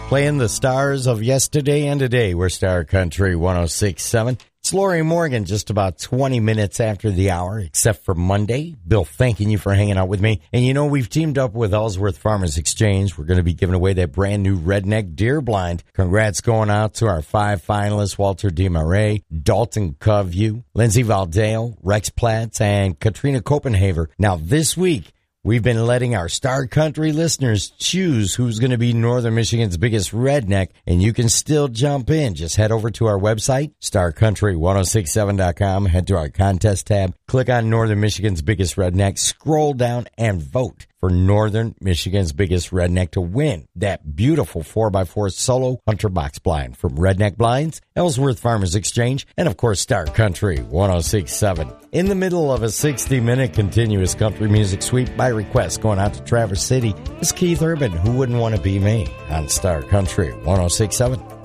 Playing the stars of yesterday and today. We're Star Country 106.7. It's Lori Morgan, just about 20 minutes after the hour, except for Monday. Bill, thanking you for hanging out with me. And you know, we've teamed up with Ellsworth Farmers Exchange. We're going to be giving away that brand new Redneck Deer Blind. Congrats going out to our 5 finalists, Walter DeMarais, Dalton Covey, Lindsay Valdale, Rex Platts, and Katrina Copenhaver. Now, this week, we've been letting our Star Country listeners choose who's going to be Northern Michigan's biggest redneck, and you can still jump in. Just head over to our website, starcountry1067.com, head to our contest tab, click on Northern Michigan's biggest redneck, scroll down, and vote for Northern Michigan's biggest redneck to win that beautiful 4x4 solo hunter box blind from Redneck Blinds, Ellsworth Farmers Exchange, and of course Star Country 106.7. In the middle of a 60-minute continuous country music sweep by request going out to Traverse City is Keith Urban, Who Wouldn't Want to Be Me, on Star Country 106.7.